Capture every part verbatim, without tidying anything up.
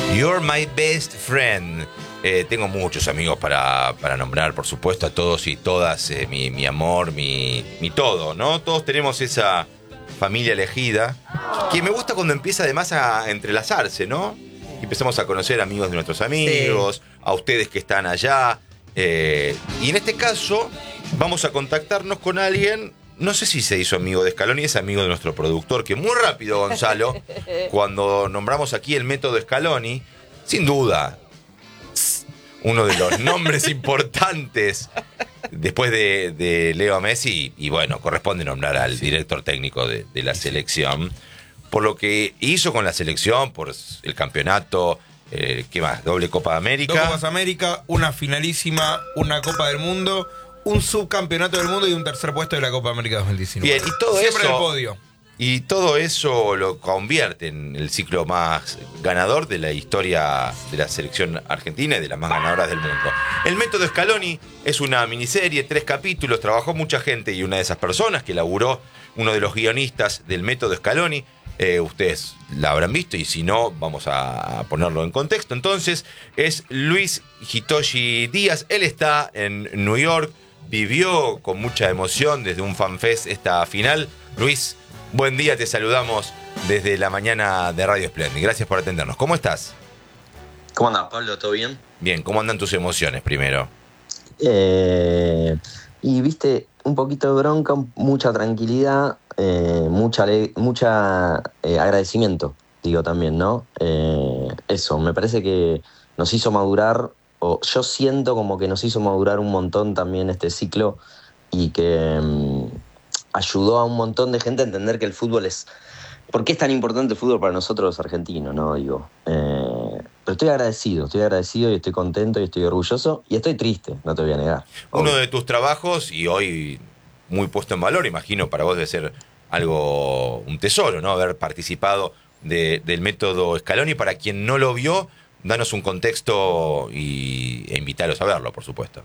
You're my best friend. Eh, tengo muchos amigos para, para nombrar, por supuesto, a todos y todas, eh, mi, mi amor, mi, mi todo, ¿no? Todos tenemos esa familia elegida, que me gusta cuando empieza además a entrelazarse, ¿no? Y empezamos a conocer amigos de nuestros amigos, sí. A ustedes que están allá. Eh, y en este caso, vamos a contactarnos con alguien, no sé si se hizo amigo de Scaloni, es amigo de nuestro productor, que muy rápido, Gonzalo, cuando nombramos aquí el método Scaloni, sin duda, uno de los nombres importantes después de, de Leo Messi, y bueno, corresponde nombrar al sí. director técnico de, de la selección, por lo que hizo con la selección, por el campeonato, eh, ¿qué más? Doble Copa de América. Dos Copas América, una finalísima, una Copa del Mundo, un subcampeonato del mundo y un tercer puesto de la Copa América dos mil diecinueve. Bien, y todo Siempre eso, en el podio. Y todo eso lo convierte en el ciclo más ganador de la historia de la selección argentina y de las más ganadoras del mundo. El método Scaloni es una miniserie, tres capítulos, trabajó mucha gente y una de esas personas que laburó, uno de los guionistas del método Scaloni, eh, ustedes la habrán visto y si no, vamos a ponerlo en contexto. Entonces, es Luis Hitoshi Díaz, él está en New York, vivió con mucha emoción desde un fanfest esta final. Luis, buen día, te saludamos desde la mañana de Radio Splendid. Gracias por atendernos. ¿Cómo estás? ¿Cómo andas, Pablo? ¿Todo bien? Bien, ¿cómo andan tus emociones primero? Eh, y viste, un poquito de bronca, mucha tranquilidad, eh, mucha, mucha eh, agradecimiento, digo también, ¿no? Eh, eso, me parece que nos hizo madurar, o yo siento como que nos hizo madurar un montón también este ciclo y que... Mm, ayudó a un montón de gente a entender que el fútbol es... ¿Por qué es tan importante el fútbol para nosotros los argentinos, no? Digo, eh, pero estoy agradecido, estoy agradecido y estoy contento y estoy orgulloso y estoy triste, no te voy a negar. Uno de tus trabajos, y hoy muy puesto en valor, imagino para vos debe ser algo, un tesoro, ¿no? Haber participado de, del método Scaloni. Para quien no lo vio, danos un contexto y, e invitarlos a verlo, por supuesto.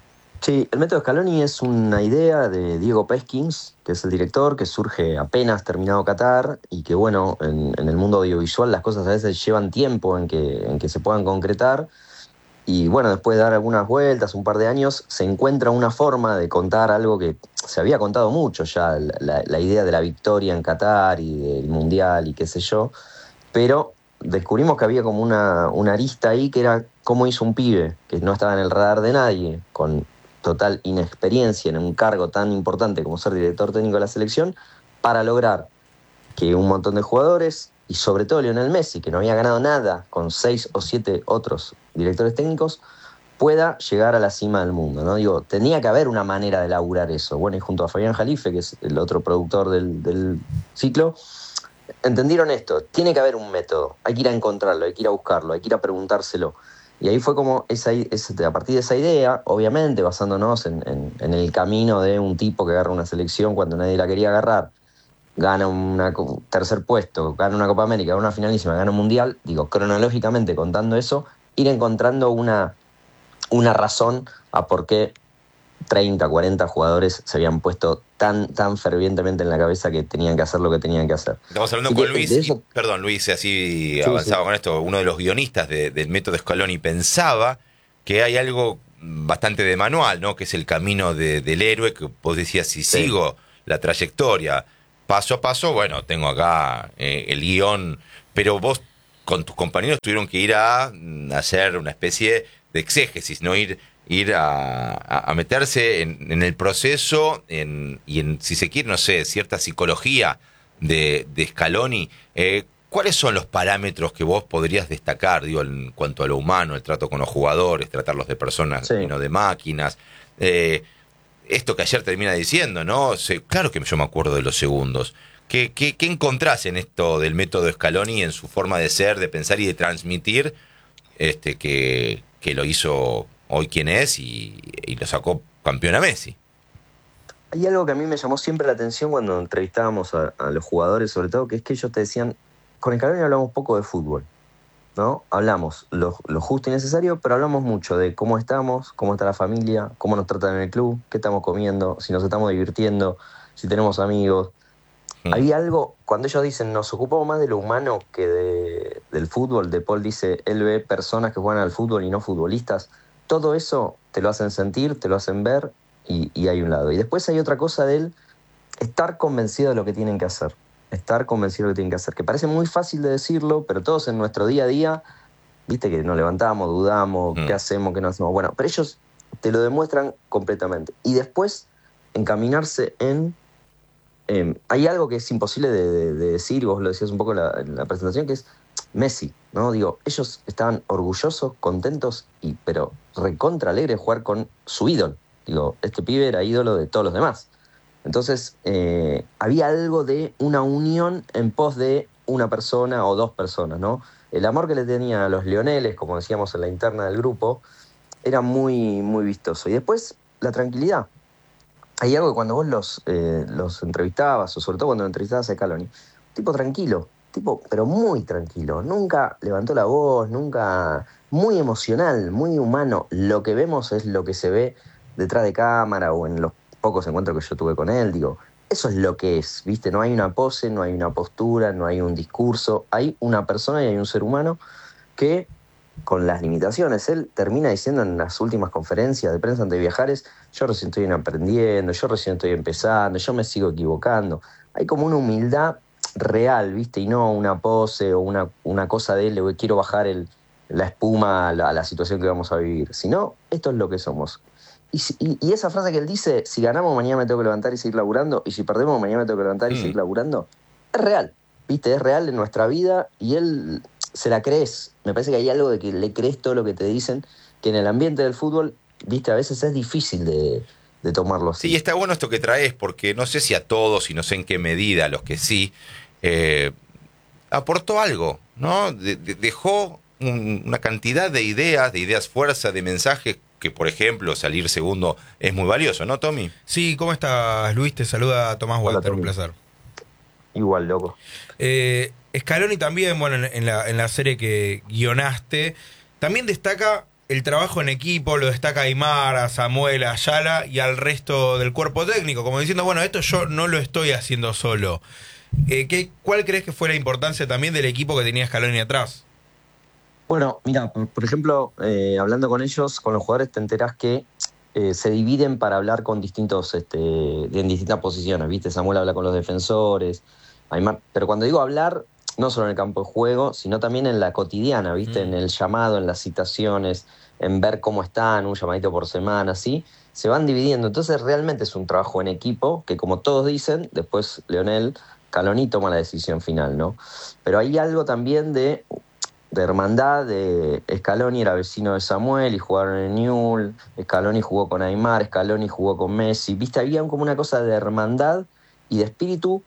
Sí, el método Scaloni es una idea de Diego Peskins, que es el director, que surge apenas terminado Qatar y que, bueno, en, en el mundo audiovisual las cosas a veces llevan tiempo en que, en que se puedan concretar y, bueno, después de dar algunas vueltas, un par de años, se encuentra una forma de contar algo que se había contado mucho ya, la, la idea de la victoria en Qatar y del Mundial y qué sé yo, pero descubrimos que había como una, una arista ahí que era cómo hizo un pibe que no estaba en el radar de nadie, con total inexperiencia en un cargo tan importante como ser director técnico de la selección, para lograr que un montón de jugadores, y sobre todo Lionel Messi, que no había ganado nada con seis o siete otros directores técnicos, pueda llegar a la cima del mundo, ¿no? Digo, tenía que haber una manera de laburar eso. Bueno, y junto a Fabián Jalife, que es el otro productor del, del ciclo, entendieron esto, tiene que haber un método, hay que ir a encontrarlo, hay que ir a buscarlo, hay que ir a preguntárselo. Y ahí fue como, esa, esa, a partir de esa idea, obviamente basándonos en, en, en el camino de un tipo que agarra una selección cuando nadie la quería agarrar, gana un tercer puesto, gana una Copa América, gana una finalísima, gana un Mundial, digo, cronológicamente contando eso, ir encontrando una, una razón a por qué treinta, cuarenta jugadores se habían puesto tan, tan fervientemente en la cabeza que tenían que hacer lo que tenían que hacer. Estamos hablando y con de, Luis, de eso... y, perdón Luis, así sí, avanzaba sí. con esto, uno de los guionistas de, del método Scaloni pensaba que hay algo bastante de manual, ¿no? Que es el camino de, del héroe, que vos decías, si sí. sigo la trayectoria paso a paso, bueno, tengo acá eh, el guión, pero vos con tus compañeros tuvieron que ir a, a hacer una especie de exégesis, no ir ir a, a, a meterse en, en el proceso en, y en, si se quiere, no sé, cierta psicología de, de Scaloni. Eh, ¿Cuáles son los parámetros que vos podrías destacar, digo, en cuanto a lo humano, el trato con los jugadores, tratarlos de personas sí. y no de máquinas? Eh, esto que ayer termina diciendo, ¿no? Se, claro que yo me acuerdo de los segundos. ¿Qué, qué, qué encontrás en esto del método Scaloni, en su forma de ser, de pensar y de transmitir, este que, que lo hizo hoy quien es y, y lo sacó campeón a Messi? Hay algo que a mí me llamó siempre la atención cuando entrevistábamos a, a los jugadores, sobre todo, que es que ellos te decían, con Scaloni hablamos poco de fútbol, ¿no? Hablamos lo, lo justo y necesario, pero hablamos mucho de cómo estamos, cómo está la familia, cómo nos tratan en el club, qué estamos comiendo, si nos estamos divirtiendo, si tenemos amigos. Mm. Había algo, cuando ellos dicen, nos ocupamos más de lo humano que de, del fútbol, De Paul dice, él ve personas que juegan al fútbol y no futbolistas, todo eso te lo hacen sentir, te lo hacen ver y, y hay un lado. Y después hay otra cosa de él, estar convencido de lo que tienen que hacer, estar convencido de lo que tienen que hacer, que parece muy fácil de decirlo, pero todos en nuestro día a día, viste que nos levantamos, dudamos, mm. qué hacemos, qué no hacemos. Bueno, pero ellos te lo demuestran completamente. Y después, encaminarse en... Eh, hay algo que es imposible de, de, de decir, vos lo decías un poco en la, en la presentación, que es Messi, ¿no? Digo, ellos estaban orgullosos, contentos, y pero recontra alegres de jugar con su ídolo. Digo, este pibe era ídolo de todos los demás. Entonces, eh, había algo de una unión en pos de una persona o dos personas, ¿no? El amor que le tenían a los leoneles, como decíamos en la interna del grupo, era muy, muy vistoso. Y después, la tranquilidad. Hay algo que cuando vos los, eh, los entrevistabas, o sobre todo cuando entrevistabas a Scaloni, tipo tranquilo, tipo, pero muy tranquilo. Nunca levantó la voz, nunca... Muy emocional, muy humano. Lo que vemos es lo que se ve detrás de cámara o en los pocos encuentros que yo tuve con él, digo, eso es lo que es, ¿viste? No hay una pose, no hay una postura, no hay un discurso, hay una persona y hay un ser humano que, con las limitaciones, él termina diciendo en las últimas conferencias de prensa ante Viajares, yo recién estoy aprendiendo, yo recién estoy empezando, yo me sigo equivocando. Hay como una humildad real, ¿viste? Y no una pose o una, una cosa de él, quiero bajar el, la espuma a la, a la situación que vamos a vivir, sino esto es lo que somos. Y, y, y esa frase que él dice, si ganamos mañana me tengo que levantar y seguir laburando, y si perdemos mañana me tengo que levantar y mm. seguir laburando, es real, ¿viste? Es real en nuestra vida y él se la crees. Me parece que hay algo de que le crees todo lo que te dicen, que en el ambiente del fútbol, ¿viste? A veces es difícil de, de tomarlo así. Sí, está bueno esto que traes, porque no sé si a todos y no sé en qué medida, a los que sí, eh, aportó algo, ¿no? De, de, dejó un, una cantidad de ideas, de ideas fuerza, de mensajes, que por ejemplo salir segundo es muy valioso, ¿no, Tommy? Sí, ¿cómo estás, Luis? Te saluda Tomás Walter, un placer. Igual, loco. Eh, Scaloni también, bueno, en, en, la, en la serie que guionaste, también destaca el trabajo en equipo, lo destaca a Aimar, a Samuel, a Ayala y al resto del cuerpo técnico, como diciendo, bueno, esto yo no lo estoy haciendo solo. Eh, ¿qué, ¿Cuál crees que fue la importancia también del equipo que tenía Scaloni atrás? Bueno, mira, por ejemplo, eh, hablando con ellos, con los jugadores, te enterás que eh, se dividen para hablar con distintos, este, en distintas posiciones, ¿viste? Samuel habla con los defensores, Aimar, pero cuando digo hablar, no solo en el campo de juego, sino también en la cotidiana, ¿viste? Mm. En el llamado, en las citaciones, en ver cómo están, un llamadito por semana, ¿sí? Se van dividiendo. Entonces realmente es un trabajo en equipo que, como todos dicen, después Leonel Scaloni toma la decisión final, ¿no? Pero hay algo también de... de hermandad, de Scaloni era vecino de Samuel y jugaron en Newell, Scaloni jugó con Aimar, Scaloni jugó con Messi, viste, había como una cosa de hermandad y de espíritu,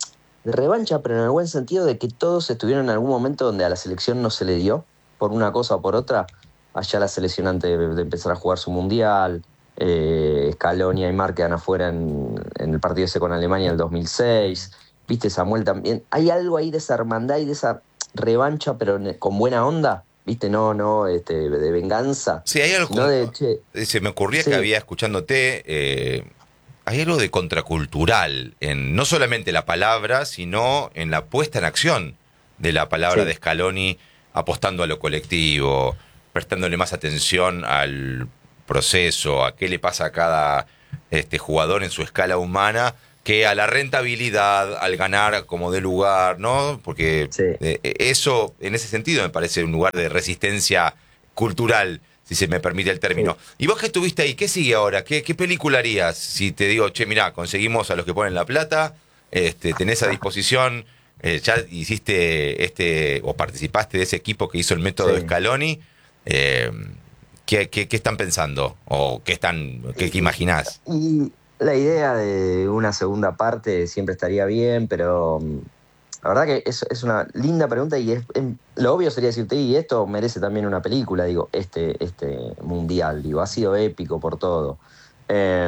de revancha, pero en el buen sentido de que todos estuvieron en algún momento donde a la selección no se le dio, por una cosa o por otra, allá la selección antes de, de empezar a jugar su mundial, eh, Scaloni y Aimar quedan afuera en, en el partido ese con Alemania en el dos mil seis, viste, Samuel también, hay algo ahí de esa hermandad y de esa revancha, pero con buena onda, ¿viste? No, no, este, de venganza. Sí, hay algo. No de, che, se me ocurría sí. que había, escuchándote, eh, hay algo de contracultural, en no solamente la palabra, sino en la puesta en acción de la palabra sí. de Scaloni, apostando a lo colectivo, prestándole más atención al proceso, a qué le pasa a cada este, jugador en su escala humana, que a la rentabilidad, al ganar como de lugar, ¿no? Porque sí. eh, eso, en ese sentido, me parece un lugar de resistencia cultural, si se me permite el término. Sí. ¿Y vos que estuviste ahí, qué sigue ahora? ¿Qué, qué película harías? Si te digo, che, mirá, conseguimos a los que ponen la plata, este, tenés a disposición, eh, ya hiciste este, o participaste de ese equipo que hizo el método sí. Scaloni, eh, ¿qué, qué, ¿qué están pensando? ¿O qué, están, qué, qué imaginás? Y... la idea de una segunda parte siempre estaría bien, pero la verdad que es, es una linda pregunta y es, es, lo obvio sería decirte, y esto merece también una película, digo, este, este mundial, digo, ha sido épico por todo. Eh,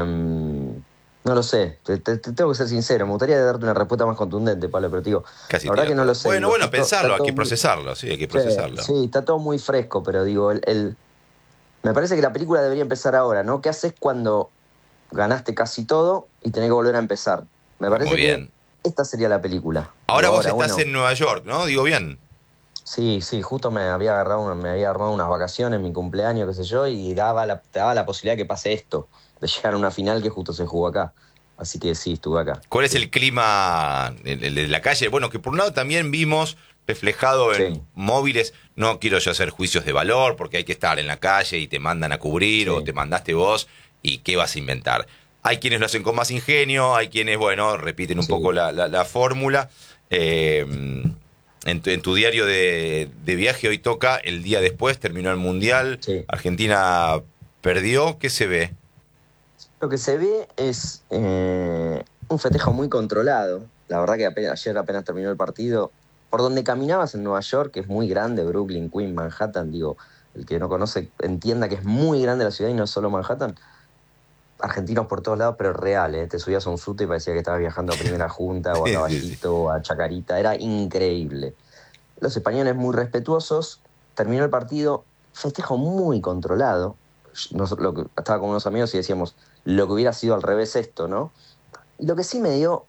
no lo sé, te, te, te tengo que ser sincero, me gustaría darte una respuesta más contundente, Pablo, pero te digo, Casi la verdad que no lo sé. Bueno, digo, bueno, pensarlo, hay que muy, procesarlo, sí, hay que procesarlo. Sí, sí, está todo muy fresco, pero digo, el, el, me parece que la película debería empezar ahora, ¿no? ¿Qué haces cuando ganaste casi todo y tenés que volver a empezar? Me parece Muy bien. que esta sería la película. Ahora, Pero vos estás bueno, en Nueva York, ¿no? Digo bien. Sí, sí, justo me había agarrado, una- me había armado unas vacaciones, mi cumpleaños, qué sé yo, y daba la, te daba la posibilidad que pase esto, de llegar a una final que justo se jugó acá. Así que sí, estuve acá. ¿Cuál es el clima el- el de la calle? Bueno, que por un lado también vimos reflejado en Sí. móviles. No quiero yo hacer juicios de valor porque hay que estar en la calle y te mandan a cubrir Sí. o te mandaste vos y qué vas a inventar. Hay quienes lo hacen con más ingenio, hay quienes, bueno, repiten un Sí. poco la, la- la fórmula. Eh, en, tu, en tu diario de, de viaje hoy toca el día después, terminó el Mundial, Sí. Argentina perdió, ¿qué se ve? Lo que se ve es eh, un festejo muy controlado. La verdad que apenas- ayer apenas terminó el partido. Por donde caminabas en Nueva York, que es muy grande, Brooklyn, Queens, Manhattan, digo, el que no conoce entienda que es muy grande la ciudad y no es solo Manhattan. Argentinos por todos lados, pero real, ¿eh? Te subías a un subte y parecía que estabas viajando a Primera Junta o a Sí, sí, Caballito o a Chacarita. Era increíble. Los españoles muy respetuosos. Terminó el partido, festejo muy controlado. Nos- lo que- estaba con unos amigos y decíamos, lo que hubiera sido al revés esto, ¿no? Y lo que sí me dio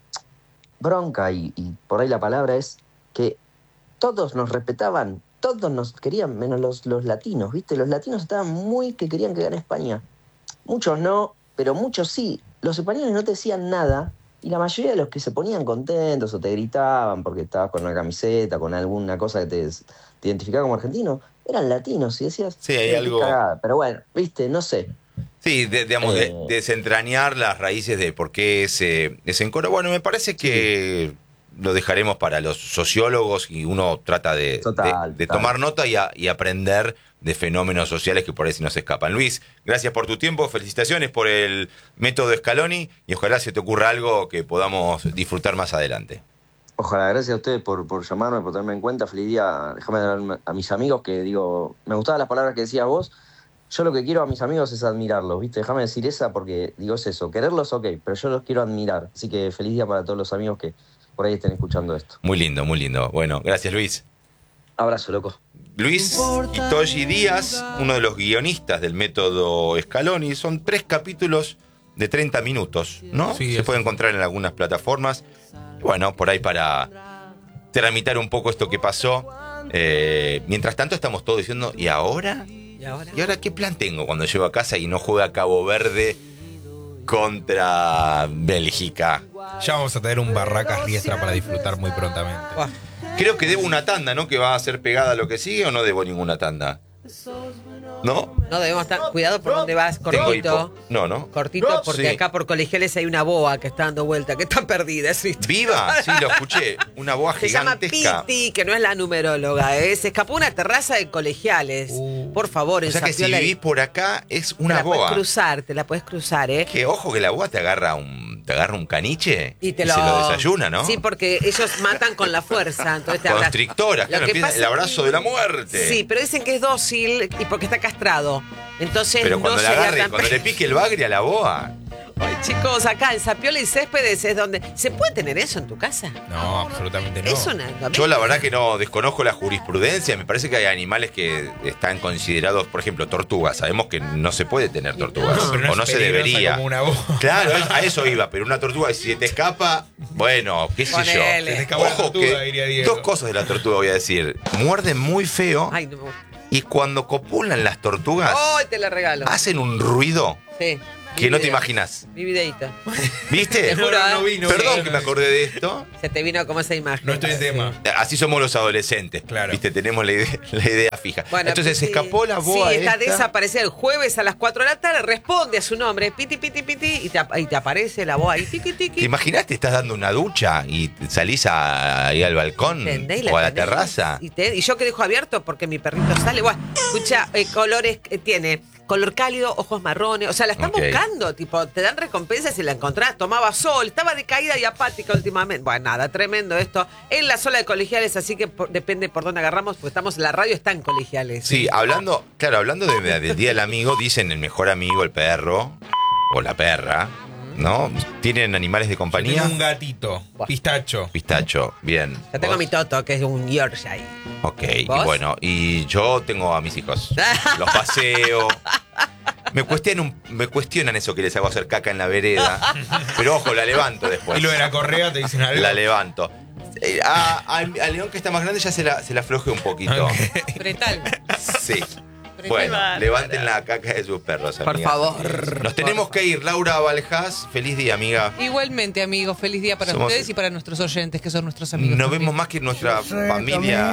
bronca, y, y por ahí la palabra es que todos nos respetaban, todos nos querían, menos los, los latinos, ¿viste? Los latinos estaban muy que querían que gane España. Muchos no, pero muchos sí. Los españoles no te decían nada y la mayoría de los que se ponían contentos o te gritaban porque estabas con una camiseta, con alguna cosa que te, te identificaba como argentino, eran latinos y decías, Sí, hay "Eh, qué algo- cagada". Pero bueno, ¿viste? No sé. Sí, de- digamos, de- Eh. desentrañar las raíces de por qué ese, ese encoro. Bueno, me parece que lo dejaremos para los sociólogos y uno trata de, Total, de- de total. tomar nota y, a- y aprender de fenómenos sociales que por ahí se nos escapan. Luis, gracias por tu tiempo, felicitaciones por el método Scaloni y ojalá se te ocurra algo que podamos disfrutar más adelante. Ojalá, gracias a ustedes por, por llamarme, por tenerme en cuenta. Feliz día. Déjame dar a mis amigos que digo, me gustaban las palabras que decías vos. Yo lo que quiero a mis amigos es admirarlos, ¿viste? Déjame decir esa porque digo es eso, quererlos ok, pero yo los quiero admirar. Así que feliz día para todos los amigos que por ahí estén escuchando esto. Muy lindo, muy lindo. Bueno, gracias Luis. Abrazo, loco. Luis Itoshi Díaz, uno de los guionistas del método Scaloni, son tres capítulos de treinta minutos, ¿no? Sí, Se es- puede encontrar en algunas plataformas. Bueno, por ahí para tramitar un poco esto que pasó. Eh, mientras tanto estamos todos diciendo, ¿y ahora? ¿Y ahora? ¿Y ahora qué plan tengo cuando llego a casa y no juega Cabo Verde contra Bélgica? Ya vamos a tener un Barracas Riestra para disfrutar muy prontamente. Buah. Creo que debo una tanda, ¿no? Que va a ser pegada a lo que sigue o no debo ninguna tanda. ¿No? No debemos estar. Cuidado por dónde vas, Tengo cortito. hipo. No, no. Cortito, porque Sí. acá por colegiales hay una boa que está dando vuelta, que está perdida, ¿es visto? ¿Viva? Sí, lo escuché. Una boa Se llama gigantesca. Piti, que no es la numeróloga, ¿eh? Se escapó una terraza de colegiales. Uh. Por favor, O en sea que si Zapiola- vivís por acá es te una la puedes boa. cruzar, te la puedes cruzar, ¿eh? Que ojo que la boa te agarra un, te agarra un caniche Y te se lo desayuna, ¿no? Sí, porque ellos matan con la fuerza. Entonces te abrazan. Constrictora, Lo claro, que empieza pasa el es abrazo que- de la muerte. Sí, pero dicen que es dócil y porque está castrado. Entonces Pero no cuando le sería agarre, tan cuando le pique el bagre a la boa. Ay, chicos, acá en Zapiola y Céspedes es donde. ¿Se puede tener eso en tu casa? No, absolutamente no. Es una. Yo la verdad que no desconozco la jurisprudencia, me parece que hay animales que están considerados, por ejemplo, tortugas. Sabemos que no se puede tener tortugas, No, pero no o no es se peligrosa debería. como una boa. Claro, es- a eso iba, pero una tortuga, si te escapa, bueno, qué sé Ponele. yo. Se te escapa la tortuga, que diría Diego. dos cosas de la tortuga voy a decir. Muerden muy feo Ay, no me gusta. y cuando copulan las tortugas ¡Ay, te la regalo! hacen un ruido Sí. que Mi no te video. imaginas. Mi videíto. ¿Viste? Te juro, No, no ¿eh? vi, no Perdón vi. que me acordé de esto. Se te vino como esa imagen. No estoy en tema. Así somos los adolescentes. Claro. ¿Viste? Tenemos la idea, la idea fija. Bueno, Entonces se Piti- escapó la boa. Sí, está esta. desaparecida el jueves a las cuatro de la tarde. Responde a su nombre, piti, piti, piti, y te, ap- y te aparece la boa ahí, tiqui, tiqui. ¿Te imaginas? Te estás dando una ducha y salís a, ahí al balcón ¿Entendés? o a la tenés. terraza. Y, te- y yo que dejo abierto porque mi perrito sale. Bueno, escucha, eh, colores que tiene. Color cálido, ojos marrones. O sea, la están Ok. buscando. Tipo, te dan recompensas si la encontrás. Tomaba sol, estaba decaída y apática últimamente. Bueno, nada, tremendo esto. En la sola de colegiales, así que por- depende por dónde agarramos, porque estamos en la radio, está en colegiales. Sí, hablando, claro, hablando de- del Día del Amigo, dicen el mejor amigo, el perro o la perra, ¿no? ¿Tienen animales de compañía? Tengo un gatito, pistacho. Pistacho, bien. Yo tengo ¿Vos? mi Toto, que es un Yorkshire. Ok, y ¿Vos? bueno, y yo tengo a mis hijos. Los paseo. Me cuestionan, un- me cuestionan eso que les hago hacer caca en la vereda. Pero ojo, la levanto después. Y lo de la correa te dicen algo. La levanto. Eh, a, a- al León que está más grande ya se la, se la afloje un poquito. Pretal. Sí. Bueno, levanten la caca de sus perros, Por amiga. favor. Nos tenemos que ir. Laura Valjás, feliz día, amiga. Igualmente, amigos, feliz día para Somos- ustedes y para nuestros oyentes, que son nuestros amigos. Nos también. vemos más que nuestra familia.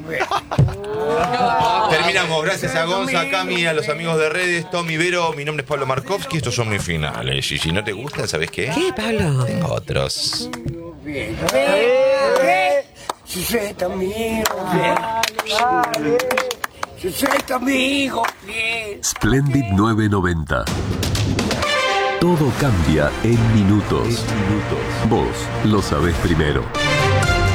Terminamos. Gracias a Gonza, a Cami, a los amigos de redes, Tommy, Vero. Mi nombre es Pablo Markovsky. Estos son mis finales. Y si no te gustan, ¿sabes qué? ¿Qué, Pablo? Tengo otros. Si soy tu amigo, bien. Si soy tu amigo, bien. Splendid nueve noventa. Todo cambia en minutos. Vos lo sabés primero.